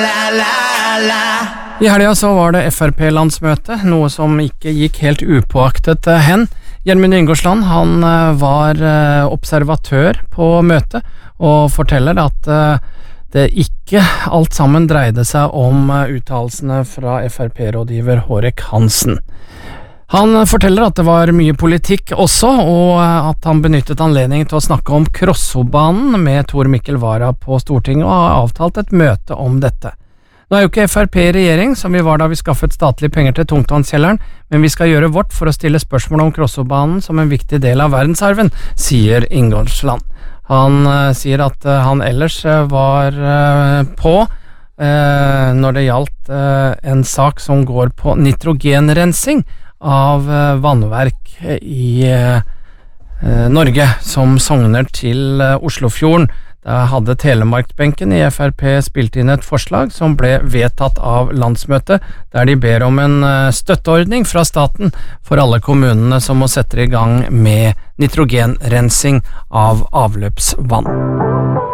I helga så var det FrP-landsmøte, noe som ikke gikk helt upåaktet hen. Gjermund Ingoldsland, han var observatør på møtet, og forteller at det ikke alt sammen dreide seg om uttalelsene fra FrP-rådgiver Hårek Hansen. Han forteller at det var mye politikk også, og at han benyttet anledningen til å snakke om Krossobanen med Tor Mikkel Wara på Stortinget, og har avtalt et møte om dette. Nå er jo ikke FrP i regjering, som vi var da vi skaffet statlige penger til Tungtvannskjelleren, men vi skal gjøre vårt for å stille spørsmål om Krossobanen som en viktig del av verdensarven, sier Ingoldsland. Han sier at han ellers var på når det gjaldt en sak som går på nitrogenrensing av vannverk i Norge som sogner til Oslofjorden. Da hadde Telemarkbenken i FrP spilt inn et forslag som ble vedtatt av landsmøtet, der de ber om en støtteordning fra staten for alle kommunene som må sette i gang med nitrogenrensing av avløpsvann.